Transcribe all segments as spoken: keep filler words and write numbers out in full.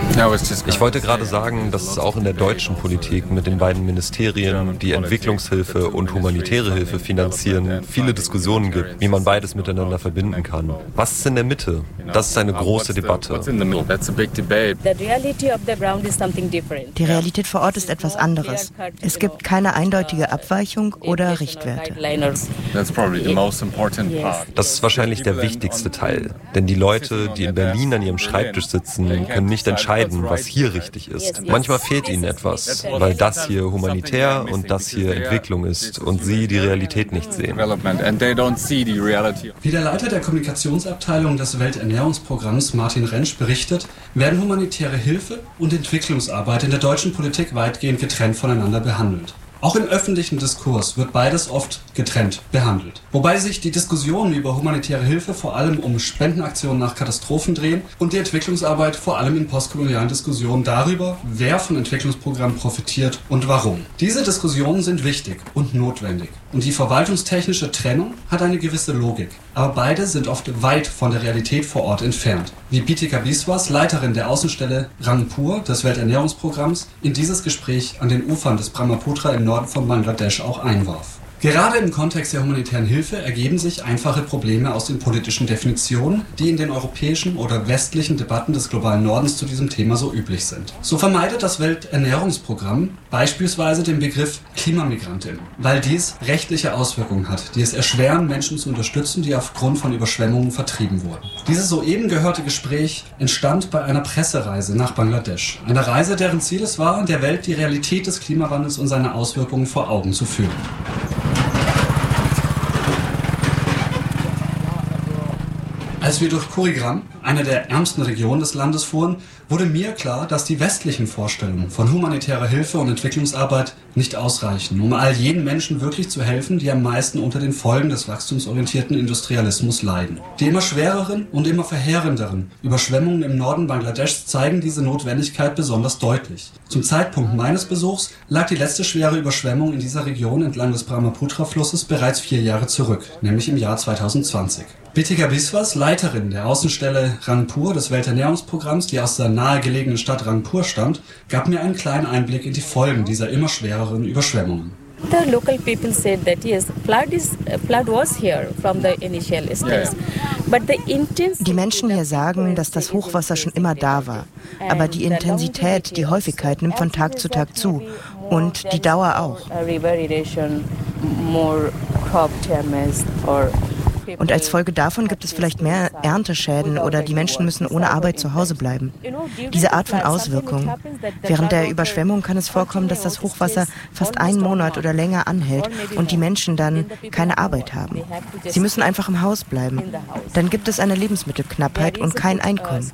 Ich wollte gerade sagen, dass es auch in der deutschen Politik mit den beiden Ministerien, die Entwicklungshilfe und humanitäre Hilfe finanzieren, viele Diskussionen gibt, wie man beides miteinander verbinden kann. Was ist in der Mitte? Das ist eine große Debatte. Die Realität vor Ort ist etwas anderes. Es gibt keine eindeutige Abweichung oder Richtwerte. Das ist wahrscheinlich der wichtigste Teil. Denn die Leute, die in Berlin an ihrem Schreibtisch sitzen, können nicht entscheiden, was hier richtig ist. Manchmal fehlt ihnen etwas, weil das hier humanitär und das hier Entwicklung ist und sie die Realität nicht sehen. Wie der Leiter der Kommunikationsabteilung des Welternährungsprogramms Martin Rentsch berichtet, werden humanitäre Hilfe und Entwicklungsarbeit in der deutschen Politik weitgehend getrennt voneinander behandelt. Auch im öffentlichen Diskurs wird beides oft getrennt behandelt. Wobei sich die Diskussionen über humanitäre Hilfe vor allem um Spendenaktionen nach Katastrophen drehen und die Entwicklungsarbeit vor allem in postkolonialen Diskussionen darüber, wer von Entwicklungsprogrammen profitiert und warum. Diese Diskussionen sind wichtig und notwendig. Und die verwaltungstechnische Trennung hat eine gewisse Logik. Aber beide sind oft weit von der Realität vor Ort entfernt. Wie Bitika Biswas, Leiterin der Außenstelle Rangpur des Welternährungsprogramms, in dieses Gespräch an den Ufern des Brahmaputra im Norden von Bangladesch auch einwarf. Gerade im Kontext der humanitären Hilfe ergeben sich einfache Probleme aus den politischen Definitionen, die in den europäischen oder westlichen Debatten des globalen Nordens zu diesem Thema so üblich sind. So vermeidet das Welternährungsprogramm beispielsweise den Begriff Klimamigrantin, weil dies rechtliche Auswirkungen hat, die es erschweren, Menschen zu unterstützen, die aufgrund von Überschwemmungen vertrieben wurden. Dieses soeben gehörte Gespräch entstand bei einer Pressereise nach Bangladesch. Eine Reise, deren Ziel es war, der Welt die Realität des Klimawandels und seine Auswirkungen vor Augen zu führen. Als wir durch Kurigram, eine der ärmsten Regionen des Landes, fuhren, wurde mir klar, dass die westlichen Vorstellungen von humanitärer Hilfe und Entwicklungsarbeit nicht ausreichen, um all jenen Menschen wirklich zu helfen, die am meisten unter den Folgen des wachstumsorientierten Industrialismus leiden. Die immer schwereren und immer verheerenderen Überschwemmungen im Norden Bangladeschs zeigen diese Notwendigkeit besonders deutlich. Zum Zeitpunkt meines Besuchs lag die letzte schwere Überschwemmung in dieser Region entlang des Brahmaputra-Flusses bereits vier Jahre zurück, nämlich im Jahr zweitausendzwanzig. Bitika Biswas, Leiterin der Außenstelle Rangpur des Welternährungsprogramms, die aus der nahegelegenen Stadt Rangpur stammt, gab mir einen kleinen Einblick in die Folgen dieser immer schwereren Überschwemmungen. The local people said that yes, flood is flood was here from the initial stage, but the intensity. Die Menschen hier sagen, dass das Hochwasser schon immer da war, aber die Intensität, die Häufigkeit nimmt von Tag zu Tag zu und die Dauer auch. Und als Folge davon gibt es vielleicht mehr Ernteschäden oder die Menschen müssen ohne Arbeit zu Hause bleiben. Diese Art von Auswirkung. Während der Überschwemmung kann es vorkommen, dass das Hochwasser fast einen Monat oder länger anhält und die Menschen dann keine Arbeit haben. Sie müssen einfach im Haus bleiben. Dann gibt es eine Lebensmittelknappheit und kein Einkommen.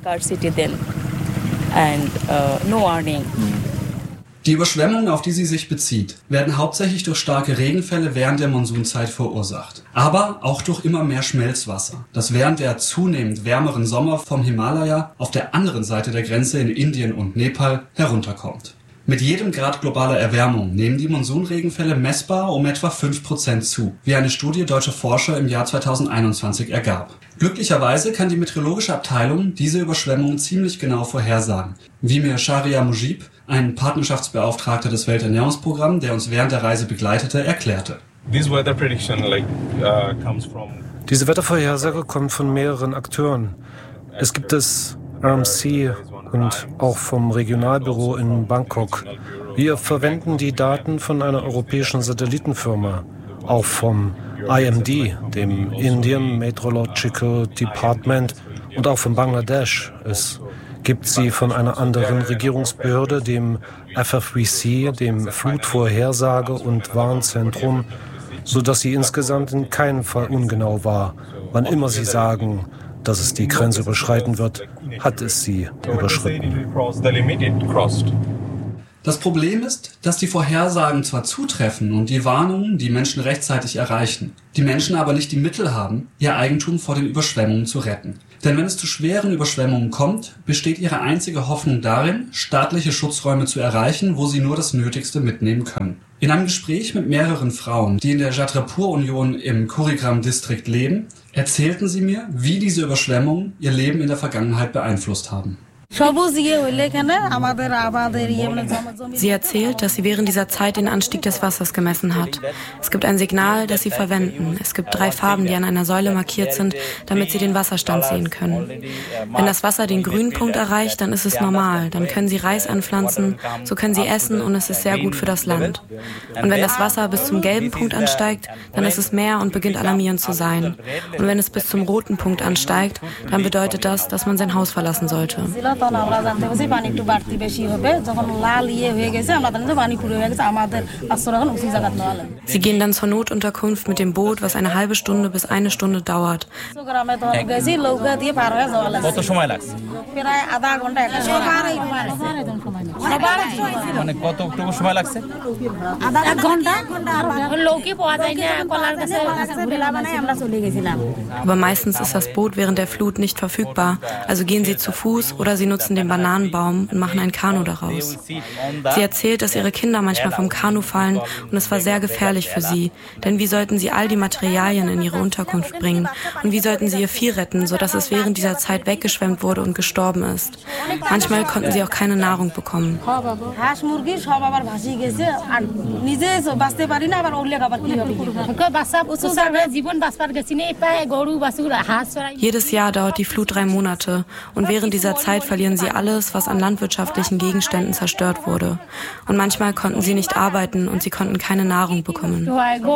Die Überschwemmungen, auf die sie sich bezieht, werden hauptsächlich durch starke Regenfälle während der Monsunzeit verursacht. Aber auch durch immer mehr Schmelzwasser, das während der zunehmend wärmeren Sommer vom Himalaya auf der anderen Seite der Grenze in Indien und Nepal herunterkommt. Mit jedem Grad globaler Erwärmung nehmen die Monsunregenfälle messbar um etwa fünf Prozent zu, wie eine Studie deutscher Forscher im Jahr zweitausendeinundzwanzig ergab. Glücklicherweise kann die meteorologische Abteilung diese Überschwemmungen ziemlich genau vorhersagen, wie mir Sharia Mujib, ein Partnerschaftsbeauftragter des Welternährungsprogramms, der uns während der Reise begleitete, erklärte. Diese Wettervorhersage kommt von mehreren Akteuren. Es gibt das R M C und auch vom Regionalbüro in Bangkok. Wir verwenden die Daten von einer europäischen Satellitenfirma, auch vom I M D, dem Indian Meteorological Department, und auch von Bangladesch. Es gibt sie von einer anderen Regierungsbehörde, dem F F V C, dem Flutvorhersage- und Warnzentrum, sodass sie insgesamt in keinem Fall ungenau war. Wann immer sie sagen, dass es die Grenze überschreiten wird, hat es sie überschritten. Das Problem ist, dass die Vorhersagen zwar zutreffen und die Warnungen die Menschen rechtzeitig erreichen, die Menschen aber nicht die Mittel haben, ihr Eigentum vor den Überschwemmungen zu retten. Denn wenn es zu schweren Überschwemmungen kommt, besteht ihre einzige Hoffnung darin, staatliche Schutzräume zu erreichen, wo sie nur das Nötigste mitnehmen können. In einem Gespräch mit mehreren Frauen, die in der Jatrapur-Union im Kurigram-Distrikt leben, erzählten sie mir, wie diese Überschwemmungen ihr Leben in der Vergangenheit beeinflusst haben. Sie erzählt, dass sie während dieser Zeit den Anstieg des Wassers gemessen hat. Es gibt ein Signal, das sie verwenden. Es gibt drei Farben, die an einer Säule markiert sind, damit sie den Wasserstand sehen können. Wenn das Wasser den grünen Punkt erreicht, dann ist es normal. Dann können sie Reis anpflanzen, so können sie essen und es ist sehr gut für das Land. Und wenn das Wasser bis zum gelben Punkt ansteigt, dann ist es Meer und beginnt alarmierend zu sein. Und wenn es bis zum roten Punkt ansteigt, dann bedeutet das, dass man sein Haus verlassen sollte. Sie gehen dann zur Notunterkunft mit dem Boot, was eine halbe Stunde bis eine Stunde dauert. Aber meistens ist das Boot während der Flut nicht verfügbar, also gehen sie zu Fuß oder sie nutzen den Bananenbaum und machen ein Kanu daraus. Sie erzählt, dass ihre Kinder manchmal vom Kanu fallen und es war sehr gefährlich für sie, denn wie sollten sie all die Materialien in ihre Unterkunft bringen und wie sollten sie ihr Vieh retten, sodass es während dieser Zeit weggeschwemmt wurde und gestorben ist. Manchmal konnten sie auch keine Nahrung bekommen. Jedes Jahr dauert die Flut drei Monate und während dieser Zeit verlieren sie alles, was an landwirtschaftlichen Gegenständen zerstört wurde. Und manchmal konnten sie nicht arbeiten und sie konnten keine Nahrung bekommen.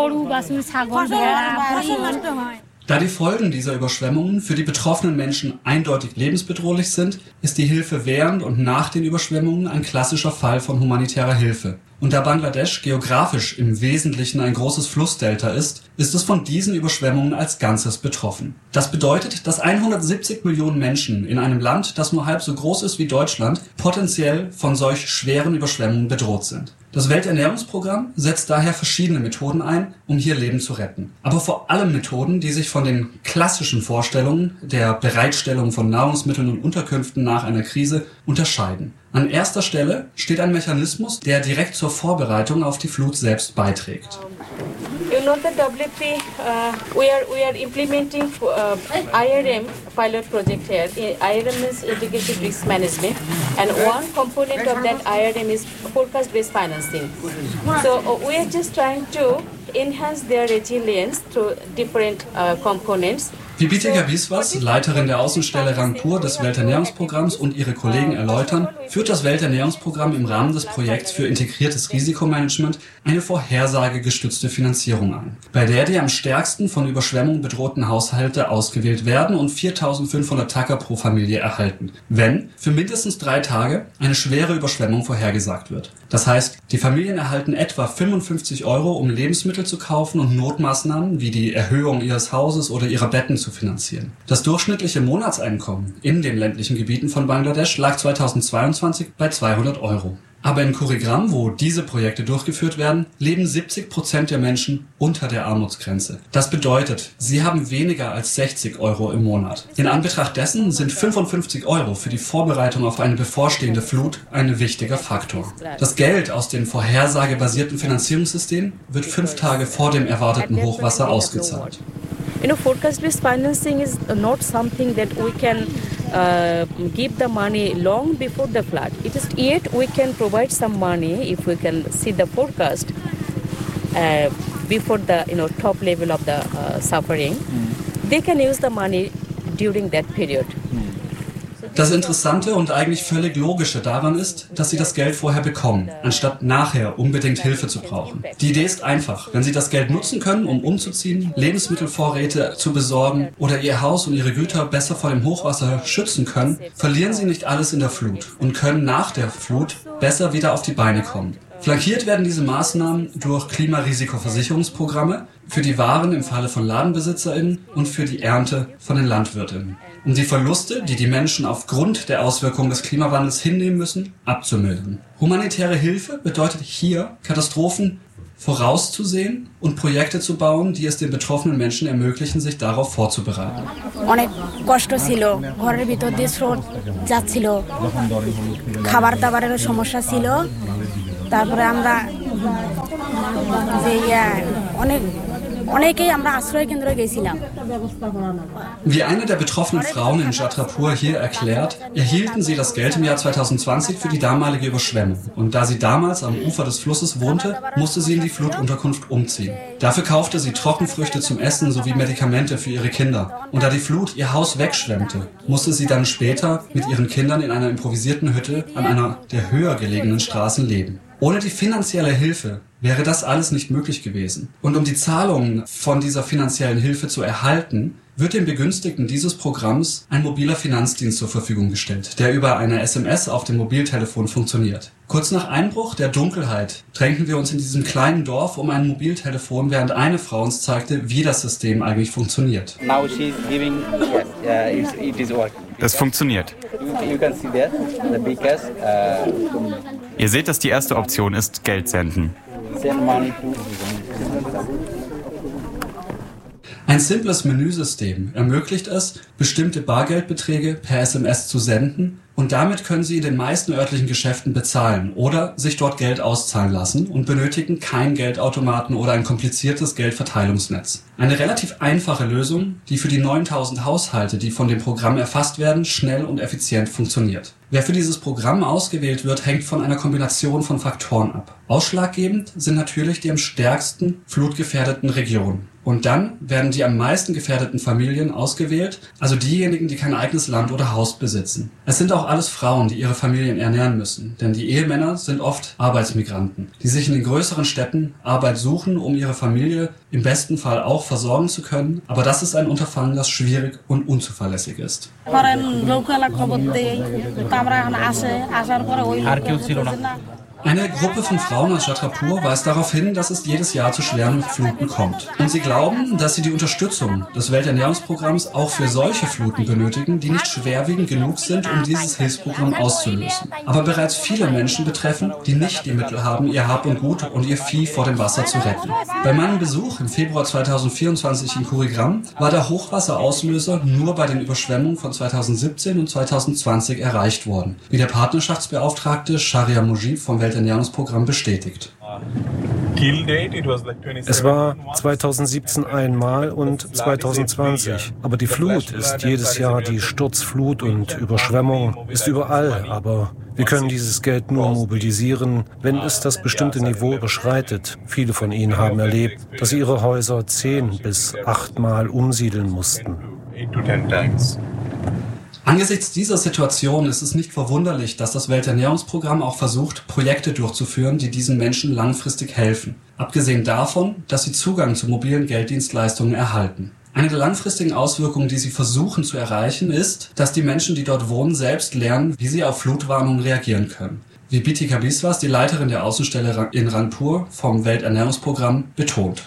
Da die Folgen dieser Überschwemmungen für die betroffenen Menschen eindeutig lebensbedrohlich sind, ist die Hilfe während und nach den Überschwemmungen ein klassischer Fall von humanitärer Hilfe. Und da Bangladesch geografisch im Wesentlichen ein großes Flussdelta ist, ist es von diesen Überschwemmungen als Ganzes betroffen. Das bedeutet, dass hundertsiebzig Millionen Menschen in einem Land, das nur halb so groß ist wie Deutschland, potenziell von solch schweren Überschwemmungen bedroht sind. Das Welternährungsprogramm setzt daher verschiedene Methoden ein, um hier Leben zu retten. Aber vor allem Methoden, die sich von den klassischen Vorstellungen der Bereitstellung von Nahrungsmitteln und Unterkünften nach einer Krise unterscheiden. An erster Stelle steht ein Mechanismus, der direkt zur Vorbereitung auf die Flut selbst beiträgt. You know the W F P, uh, we are we are implementing uh, I R M pilot project here. I R M is integrated risk management, and one component of that I R M is forecast-based financing. So uh, we are just trying to enhance their resilience through different uh, components. Wie Bitika Biswas, Leiterin der Außenstelle Rangpur des Welternährungsprogramms und ihre Kollegen erläutern, führt das Welternährungsprogramm im Rahmen des Projekts für integriertes Risikomanagement eine vorhersagegestützte Finanzierung ein, bei der die am stärksten von Überschwemmungen bedrohten Haushalte ausgewählt werden und viertausendfünfhundert Taka pro Familie erhalten, wenn für mindestens drei Tage eine schwere Überschwemmung vorhergesagt wird. Das heißt, die Familien erhalten etwa fünfundfünfzig Euro, um Lebensmittel zu kaufen und Notmaßnahmen wie die Erhöhung ihres Hauses oder ihrer Betten zu finanzieren. Das durchschnittliche Monatseinkommen in den ländlichen Gebieten von Bangladesch lag zweitausendzweiundzwanzig bei zweihundert Euro. Aber in Kurigram, wo diese Projekte durchgeführt werden, leben siebzig Prozent der Menschen unter der Armutsgrenze. Das bedeutet, sie haben weniger als sechzig Euro im Monat. In Anbetracht dessen sind fünfundfünfzig Euro für die Vorbereitung auf eine bevorstehende Flut ein wichtiger Faktor. Das Geld aus den vorhersagebasierten Finanzierungssystemen wird fünf Tage vor dem erwarteten Hochwasser ausgezahlt. You know, forecast-based financing is not something that we can uh, give the money long before the flood. It is yet we can provide some money if we can see the forecast uh, before the you know top level of the uh, suffering. Mm. They can use the money during that period. Mm. Das Interessante und eigentlich völlig Logische daran ist, dass Sie das Geld vorher bekommen, anstatt nachher unbedingt Hilfe zu brauchen. Die Idee ist einfach. Wenn Sie das Geld nutzen können, um umzuziehen, Lebensmittelvorräte zu besorgen oder Ihr Haus und Ihre Güter besser vor dem Hochwasser schützen können, verlieren Sie nicht alles in der Flut und können nach der Flut besser wieder auf die Beine kommen. Flankiert werden diese Maßnahmen durch Klimarisikoversicherungsprogramme für die Waren im Falle von LadenbesitzerInnen und für die Ernte von den LandwirtInnen, um die Verluste, die die Menschen aufgrund der Auswirkungen des Klimawandels hinnehmen müssen, abzumildern. Humanitäre Hilfe bedeutet hier, Katastrophen vorauszusehen und Projekte zu bauen, die es den betroffenen Menschen ermöglichen, sich darauf vorzubereiten. অনেক কষ্ট ছিল, ঘরের ভিতর দিয়ে স্রোত যাচ্ছিল, খাবার দাবারের সমস্যা ছিল, তারপরে আমরা যে অনেক Wie eine der betroffenen Frauen in Chhatrapur hier erklärt, erhielten sie das Geld im Jahr zweitausendzwanzig für die damalige Überschwemmung. Und da sie damals am Ufer des Flusses wohnte, musste sie in die Flutunterkunft umziehen. Dafür kaufte sie Trockenfrüchte zum Essen sowie Medikamente für ihre Kinder. Und da die Flut ihr Haus wegschwemmte, musste sie dann später mit ihren Kindern in einer improvisierten Hütte an einer der höher gelegenen Straßen leben. Ohne die finanzielle Hilfe wäre das alles nicht möglich gewesen. Und um die Zahlungen von dieser finanziellen Hilfe zu erhalten, wird den Begünstigten dieses Programms ein mobiler Finanzdienst zur Verfügung gestellt, der über eine S M S auf dem Mobiltelefon funktioniert. Kurz nach Einbruch der Dunkelheit drängten wir uns in diesem kleinen Dorf um ein Mobiltelefon, während eine Frau uns zeigte, wie das System eigentlich funktioniert. Das funktioniert. Ihr seht, dass die erste Option ist, Geld senden. Ein simples Menüsystem ermöglicht es, bestimmte Bargeldbeträge per S M S zu senden und damit können Sie in den meisten örtlichen Geschäften bezahlen oder sich dort Geld auszahlen lassen und benötigen keinen Geldautomaten oder ein kompliziertes Geldverteilungsnetz. Eine relativ einfache Lösung, die für die neuntausend Haushalte, die von dem Programm erfasst werden, schnell und effizient funktioniert. Wer für dieses Programm ausgewählt wird, hängt von einer Kombination von Faktoren ab. Ausschlaggebend sind natürlich die am stärksten flutgefährdeten Regionen. Und dann werden die am meisten gefährdeten Familien ausgewählt, also diejenigen, die kein eigenes Land oder Haus besitzen. Es sind auch alles Frauen, die ihre Familien ernähren müssen, denn die Ehemänner sind oft Arbeitsmigranten, die sich in den größeren Städten Arbeit suchen, um ihre Familie im besten Fall auch versorgen zu können. Aber das ist ein Unterfangen, das schwierig und unzuverlässig ist. Eine Gruppe von Frauen aus Chhatrapur weist darauf hin, dass es jedes Jahr zu schweren Fluten kommt. Und sie glauben, dass sie die Unterstützung des Welternährungsprogramms auch für solche Fluten benötigen, die nicht schwerwiegend genug sind, um dieses Hilfsprogramm auszulösen. Aber bereits viele Menschen betreffen, die nicht die Mittel haben, ihr Hab und Gut und ihr Vieh vor dem Wasser zu retten. Bei meinem Besuch im Februar zweitausendvierundzwanzig in Kurigram war der Hochwasserauslöser nur bei den Überschwemmungen von zweitausendsiebzehn und zweitausendzwanzig erreicht worden, wie der Partnerschaftsbeauftragte Sharia Mujib vom Welternährungsprogramm bestätigt. Es war zweitausendsiebzehn einmal und zweitausendzwanzig. Aber die Flut ist jedes Jahr, die Sturzflut und Überschwemmung ist überall. Aber wir können dieses Geld nur mobilisieren, wenn es das bestimmte Niveau überschreitet. Viele von ihnen haben erlebt, dass sie ihre Häuser zehn bis achtmal umsiedeln mussten. Angesichts dieser Situation ist es nicht verwunderlich, dass das Welternährungsprogramm auch versucht, Projekte durchzuführen, die diesen Menschen langfristig helfen. Abgesehen davon, dass sie Zugang zu mobilen Gelddienstleistungen erhalten. Eine der langfristigen Auswirkungen, die sie versuchen zu erreichen, ist, dass die Menschen, die dort wohnen, selbst lernen, wie sie auf Flutwarnungen reagieren können. Wie Bitika Biswas, die Leiterin der Außenstelle in Rangpur vom Welternährungsprogramm, betont.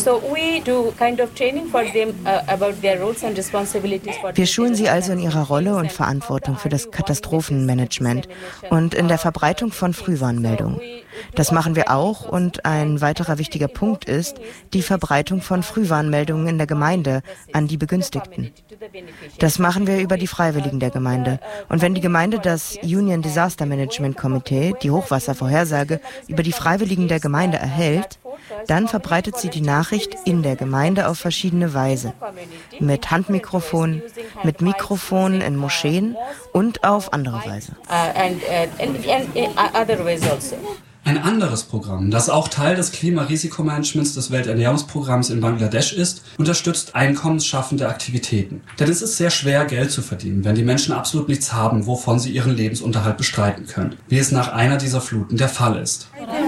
Wir schulen sie also in ihrer Rolle und Verantwortung für das Katastrophenmanagement und in der Verbreitung von Frühwarnmeldungen. Das machen wir auch und ein weiterer wichtiger Punkt ist die Verbreitung von Frühwarnmeldungen in der Gemeinde an die Begünstigten. Das machen wir über die Freiwilligen der Gemeinde. Und wenn die Gemeinde das Union Disaster Management Committee, die Hochwasservorhersage, über die Freiwilligen der Gemeinde erhält, dann verbreitet sie die Nachricht in der Gemeinde auf verschiedene Weise. Mit Handmikrofonen, mit Mikrofonen in Moscheen und auf andere Weise. Ein anderes Programm, das auch Teil des Klimarisikomanagements des Welternährungsprogramms in Bangladesch ist, unterstützt einkommensschaffende Aktivitäten. Denn es ist sehr schwer, Geld zu verdienen, wenn die Menschen absolut nichts haben, wovon sie ihren Lebensunterhalt bestreiten können, wie es nach einer dieser Fluten der Fall ist.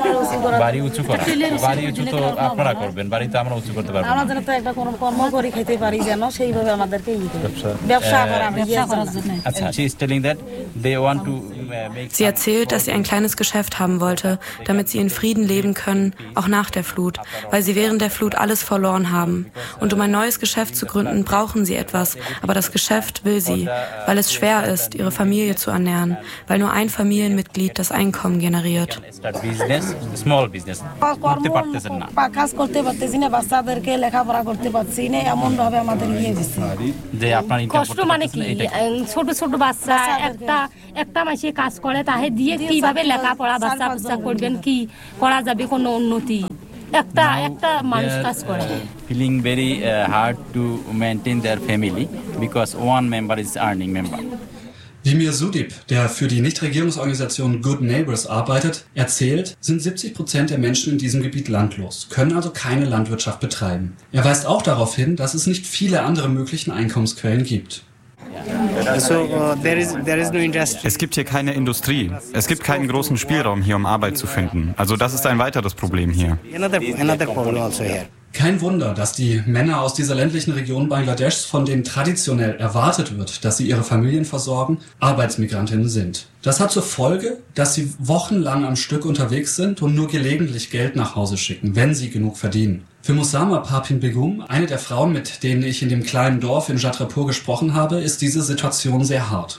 Sie erzählt, dass sie ein kleines Geschäft haben wollte, damit sie in Frieden leben können, auch nach der Flut, weil sie während der Flut alles verloren haben. Und um ein neues Geschäft zu gründen, brauchen sie etwas, aber das Geschäft will sie, weil es schwer ist, ihre Familie zu ernähren, weil nur ein Familienmitglied das Einkommen generiert. কষ্ট মানে কি ছোট ছোট বাচ্চা একটা একটা মাসে কাজ করে তাহে দিয়ে কিভাবে লেখাপড়া বাচ্চা বাচ্চা করবেন কি করা যাবে কোনো উন্নতি now they are feeling very uh, hard to maintain their family because one member is earning member. Vimir Sudip, der für die Nichtregierungsorganisation Good Neighbors arbeitet, erzählt, sind siebzig Prozent der Menschen in diesem Gebiet landlos, können also keine Landwirtschaft betreiben. Er weist auch darauf hin, dass es nicht viele andere möglichen Einkommensquellen gibt. Es gibt hier keine Industrie. Es gibt keinen großen Spielraum hier, um Arbeit zu finden. Also das ist ein weiteres Problem hier. Kein Wunder, dass die Männer aus dieser ländlichen Region Bangladeschs, von denen traditionell erwartet wird, dass sie ihre Familien versorgen, Arbeitsmigrantinnen sind. Das hat zur Folge, dass sie wochenlang am Stück unterwegs sind und nur gelegentlich Geld nach Hause schicken, wenn sie genug verdienen. Für Musama Papin Begum, eine der Frauen, mit denen ich in dem kleinen Dorf in Jatrapur gesprochen habe, ist diese Situation sehr hart.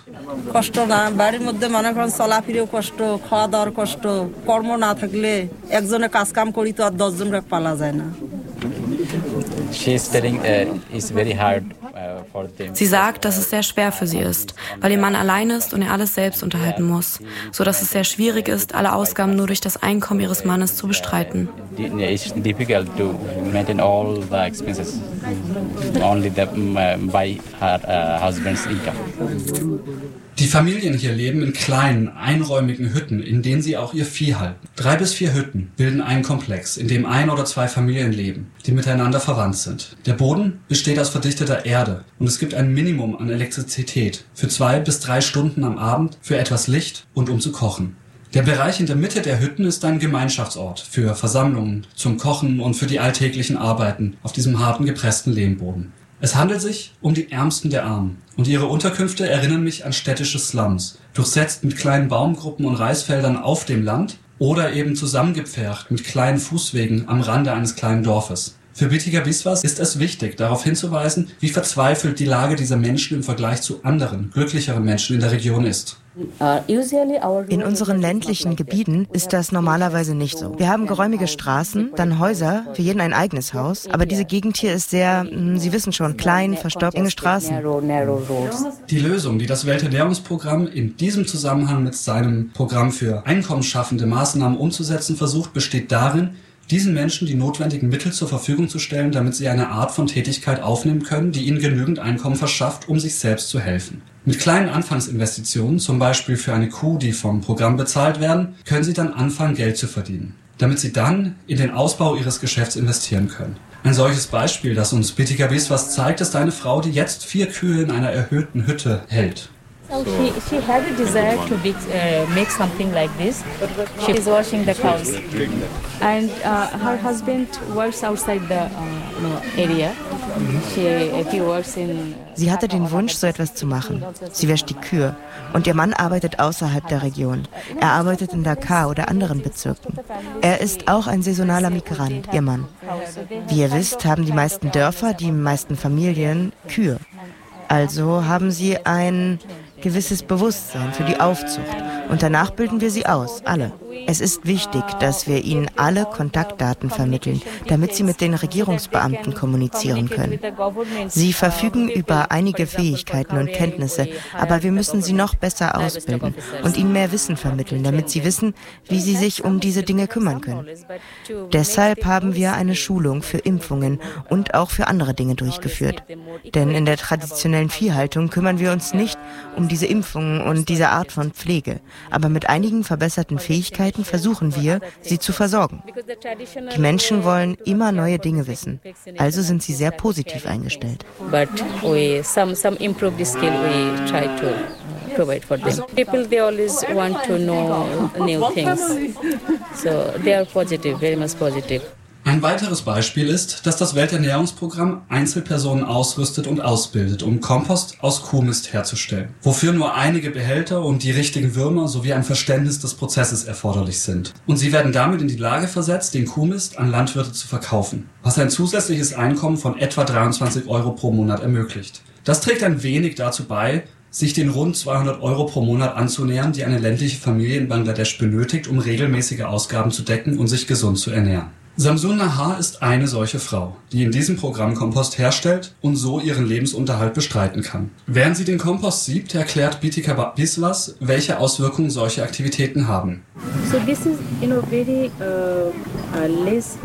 Sie sagt, dass es sehr schwer für sie ist, weil ihr Mann allein ist und er alles selbst unterhalten muss, so dass es sehr schwierig ist, alle Ausgaben nur durch das Einkommen ihres Mannes zu bestreiten. It's difficult to maintain all the expenses only the, by her uh, husband's income. Die Familien hier leben in kleinen, einräumigen Hütten, in denen sie auch ihr Vieh halten. Drei bis vier Hütten bilden einen Komplex, in dem ein oder zwei Familien leben, die miteinander verwandt sind. Der Boden besteht aus verdichteter Erde und es gibt ein Minimum an Elektrizität für zwei bis drei Stunden am Abend für etwas Licht und um zu kochen. Der Bereich in der Mitte der Hütten ist ein Gemeinschaftsort für Versammlungen, zum Kochen und für die alltäglichen Arbeiten auf diesem harten, gepressten Lehmboden. Es handelt sich um die Ärmsten der Armen und ihre Unterkünfte erinnern mich an städtische Slums, durchsetzt mit kleinen Baumgruppen und Reisfeldern auf dem Land oder eben zusammengepfercht mit kleinen Fußwegen am Rande eines kleinen Dorfes. Für Bitika Biswas ist es wichtig, darauf hinzuweisen, wie verzweifelt die Lage dieser Menschen im Vergleich zu anderen, glücklicheren Menschen in der Region ist. In unseren ländlichen Gebieten ist das normalerweise nicht so. Wir haben geräumige Straßen, dann Häuser, für jeden ein eigenes Haus. Aber diese Gegend hier ist sehr, Sie wissen schon, klein, verstaubt, enge Straßen. Die Lösung, die das Welternährungsprogramm in diesem Zusammenhang mit seinem Programm für einkommensschaffende Maßnahmen umzusetzen versucht, besteht darin, diesen Menschen die notwendigen Mittel zur Verfügung zu stellen, damit sie eine Art von Tätigkeit aufnehmen können, die ihnen genügend Einkommen verschafft, um sich selbst zu helfen. Mit kleinen Anfangsinvestitionen, zum Beispiel für eine Kuh, die vom Programm bezahlt werden, können sie dann anfangen, Geld zu verdienen, damit sie dann in den Ausbau ihres Geschäfts investieren können. Ein solches Beispiel, das uns Bitika Biswas zeigt, ist eine Frau, die jetzt vier Kühe in einer erhöhten Hütte hält. So she, she had a desire to be, uh, make something like this. She is washing the cows, and uh, her husband works outside the uh, area. She, he works in. Sie hatte den Wunsch, so etwas zu machen. Sie wäscht die Kühe. Und ihr Mann arbeitet außerhalb der Region. Er arbeitet in Dhaka oder anderen Bezirken. Er ist auch ein saisonaler Migrant, ihr Mann. Wie ihr wisst, haben die meisten Dörfer, die meisten Familien Kühe. Also haben sie ein gewisses Bewusstsein für die Aufzucht. Und danach bilden wir sie aus, alle. Es ist wichtig, dass wir ihnen alle Kontaktdaten vermitteln, damit sie mit den Regierungsbeamten kommunizieren können. Sie verfügen über einige Fähigkeiten und Kenntnisse, aber wir müssen sie noch besser ausbilden und ihnen mehr Wissen vermitteln, damit sie wissen, wie sie sich um diese Dinge kümmern können. Deshalb haben wir eine Schulung für Impfungen und auch für andere Dinge durchgeführt. Denn in der traditionellen Viehhaltung kümmern wir uns nicht um diese Impfungen und diese Art von Pflege, aber mit einigen verbesserten Fähigkeiten versuchen wir, sie zu versorgen. Die Menschen wollen immer neue Dinge wissen, also sind sie sehr positiv eingestellt. But we some some improved skill we try to provide for them. People they always want to know new things, so they are positive, very much positive. Ein weiteres Beispiel ist, dass das Welternährungsprogramm Einzelpersonen ausrüstet und ausbildet, um Kompost aus Kuhmist herzustellen, wofür nur einige Behälter und die richtigen Würmer sowie ein Verständnis des Prozesses erforderlich sind. Und sie werden damit in die Lage versetzt, den Kuhmist an Landwirte zu verkaufen, was ein zusätzliches Einkommen von etwa dreiundzwanzig Euro pro Monat ermöglicht. Das trägt ein wenig dazu bei, sich den rund zweihundert Euro pro Monat anzunähern, die eine ländliche Familie in Bangladesch benötigt, um regelmäßige Ausgaben zu decken und sich gesund zu ernähren. Samsun Nahar ist eine solche Frau, die in diesem Programm Kompost herstellt und so ihren Lebensunterhalt bestreiten kann. Während sie den Kompost siebt, erklärt Bitika Biswas, welche Auswirkungen solche Aktivitäten haben. So this is, you know, very uh, uh, less